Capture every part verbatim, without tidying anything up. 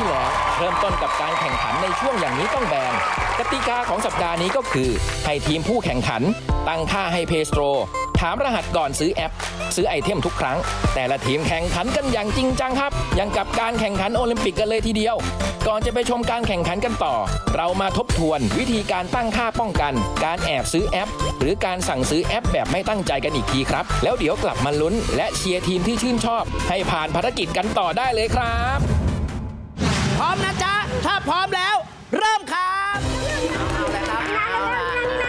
ที่แล้วเริ่มต้นกับการแข่งขันในช่วงอย่างนี้ต้องแบนกติกาของสัปดาห์นี้ก็คือให้ทีมผู้แข่งขันตั้งค่าให้เพย์สโตรถามรหัสก่อนซื้อแอปซื้อไอเทมทุกครั้งแต่ละทีมแข่งขันกันอย่างจริงจังครับอย่างกับการแข่งขันโอลิมปิกกันเลยทีเดียวก่อนจะไปชมการแข่งขันกันต่อเรามาทบทวนวิธีการตั้งค่าป้องกันการแอบซื้อแอปหรือการสั่งซื้อแอปแบบไม่ตั้งใจกันอีกทีครับแล้วเดี๋ยวกลับมาลุ้นและเชียร์ทีมที่ชื่นชอบให้ผ่านภารกิจกันต่อได้เลยครับพร้อมนะจ๊ะถ้าพร้อมแล้วเริ่มครับเอาละครับเอาละ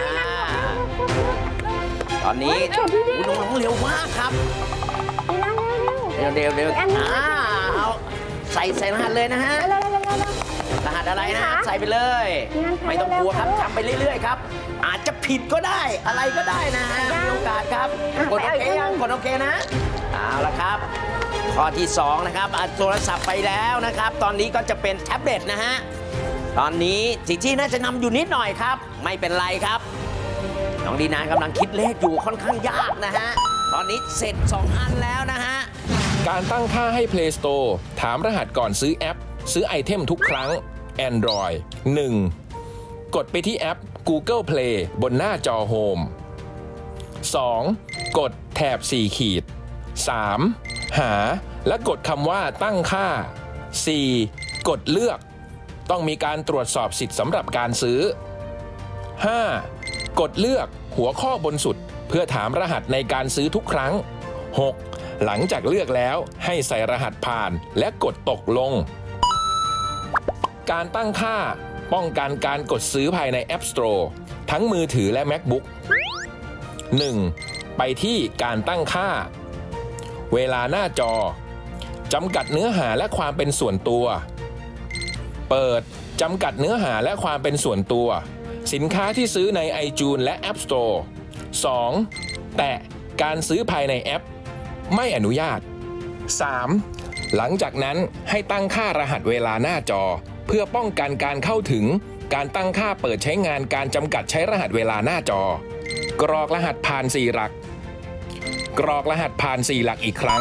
ตอนนี้น้องๆเร็วมากครับเร็วเร็วเร็วอ่าเอาใส่ใส่รหัสเลยนะฮะรหัสอะไรนะใส่ไปเลยไม่ต้องกลัวครับทำไปเรื่อยๆครับอาจจะผิดก็ได้อะไรก็ได้นะฮะมีโอกาสครับกดโอเคยังกดโอเคนะเอาละครับข้อที่สองนะครับโทรศัพท์ไปแล้วนะครับตอนนี้ก็จะเป็นแท็บเล็ตนะฮะตอนนี้จีจี้น่าจะนำอยู่นิดหน่อยครับไม่เป็นไรครับน้องดีนากำลังคิดเลขอยู่ค่อนข้างยากนะฮะตอนนี้เสร็จสองอันแล้วนะฮะการตั้งค่าให้ Play Store ถามรหัสก่อนซื้อแอปซื้อไอเทมทุกครั้ง Android หนึ่ง กดไปที่แอป Google Play บนหน้าจอ Home สอง กดแถบสี่ขีด สาม หาและกดคำว่าตั้งค่า สี่ กดเลือกต้องมีการตรวจสอบสิทธิ์สำหรับการซื้อ ห้า กดเลือกหัวข้อบนสุดเพื่อถามรหัสในการซื้อทุกครั้ง หก หลังจากเลือกแล้วให้ใส่รหัสผ่านและกดตกลงการตั้งค่าป้องกันการกดซื้อภายใน App Store ทั้งมือถือและ MacBook หนึ่ง ไปที่การตั้งค่าเวลาหน้าจอจำกัดเนื้อหาและความเป็นส่วนตัวเปิดจำกัดเนื้อหาและความเป็นส่วนตัวสินค้าที่ซื้อใน iTunes และ App Store สอง แตะการซื้อภายในแอปไม่อนุญาต สาม หลังจากนั้นให้ตั้งค่ารหัสเวลาหน้าจอเพื่อป้องกันการเข้าถึงการตั้งค่าเปิดใช้งานการจำกัดใช้รหัสเวลาหน้าจอกรอกรหัสผ่านสี่หลักกรอกรหัสผ่านสี่หลักอีกครั้ง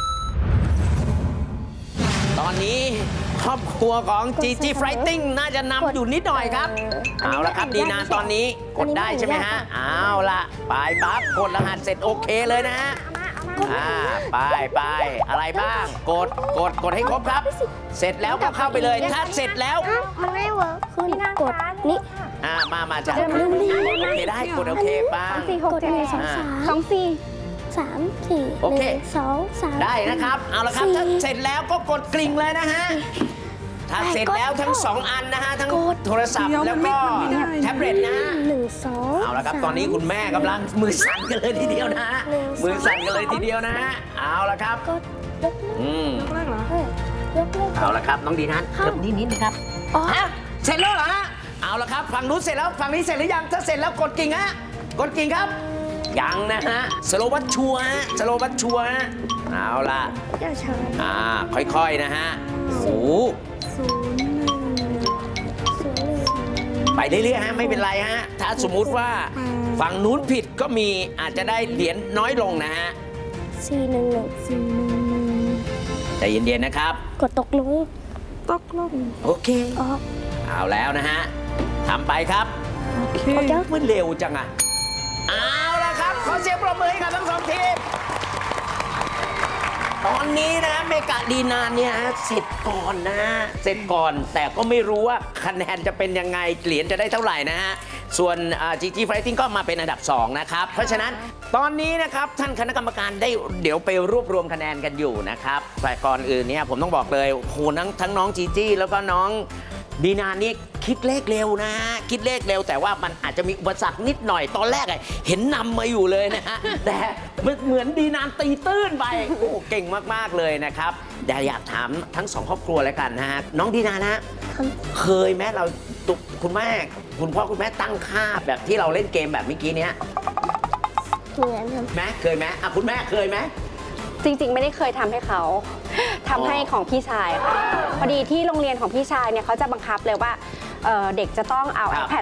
ตอนนี้ครอบครัวของ จี จี Fighting น่าจะนำอยู่นิดหน่อยครับเอาละครับดีนาตอนนี้กดได้ใช่ไหมฮะเอาละไปปั๊บกดรหัสเสร็จโอเคเลยนะฮะอ่าไปไปอะไรบ้างกดกดกดให้ครบครับเสร็จแล้วก็เข้าไปเลยถ้าเสร็จแล้วมันไม่เวิร์คขึ้นกดนี่อ่ามามาจะโอเคได้กดโอเคป้าสี่หกเจ็ดสองสามสองสี่สามสี่โอเคสองสามได้นะครับเอาละครับถ้าเสร็จแล้วก็กดกริ่งเลยนะฮะถ้าเสร็จแล้วทั้งสองอันนะฮะทั้งโทรศัพท์แล้วก็แท็บเล็ตนะหนึ่งสองเอาละครับตอนนี้คุณแม่กำลังมือสั่นกันเลยทีเดียวนะมือสั่นกันเลยทีเดียวนะฮะเอาละครับอืมเอาละครับน้องดีนัทเริ่มนิดนิดนะครับเสร็จแล้วเหรอฮะเอาละครับฝั่งนู้นเสร็จแล้วฝั่งนี้เสร็จหรือยังถ้าเสร็จแล้วกดกิ่งฮะกดกิ่งครับยังนะฮะสโลวัตชัวฮะสโลวัตชัวฮะเอาละอ่าค่อยๆนะฮะโอ้ไปเรื่อยๆฮะไม่เป็นไรฮะถ้าสมมุติว่าฝั่งนู้นผิดก็มีอาจจะได้เหรียญน้อยลงนะฮะสี่หนึ่งหนึ่งสี่หนึ่งหนึ่งใจเย็นๆนะครับกดตกลงตกลงโอเคเอาแล้วนะฮะทำไปครับโอเคมันเร็วจังอ่ะเอาละครับขอเสียงปรบมือให้กับทั้งสองทีมตอนนี้นะเมกะดีนานเนี่ยเสร็จก่อนนะเสร็จก่อนแต่ก็ไม่รู้ว่าคะแนนจะเป็นยังไงเหรียญจะได้เท่าไหร่นะฮะส่วน จี จี Fighting ก็มาเป็นอันดับสองนะครับเพราะฉะนั้นตอนนี้นะครับท่านคณะกรรมการได้เดี๋ยวไปรวบรวมคะแนนกันอยู่นะครับแต่ก่อนอื่นเนี่ยผมต้องบอกเลยโหทั้งทั้งน้องจีจี้แล้วก็น้องดีนานี่คิดเลขเร็วนะคิดเลขเร็วแต่ว่ามันอาจจะมีอุปสรรคนิดหน่อยตอนแรกเห็นนำมาอยู่เลยนะฮะแต่เหมือนดีนานตีตื้นไปโอ้เก่งมากๆเลยนะครับแต่อยากถามทั้งสองครอบครัวแล้วกันนะฮะน้องดีนานะเคยไหมเราตุกคุณแม่คุณพ่อคุณแม่ตั้งค่าแบบที่เราเล่นเกมแบบเมื่อกี้เนี้ยเหมือนแม่เคยไหมอ่ะคุณแม่เคยไหมจริงๆไม่ได้เคยทำให้เขาทำให้ของพี่ชายค่ะพอดีที่โรงเรียนของพี่ชายเนี่ยเขาจะบังคับเลยว่าเด็กจะต้องเอา iPad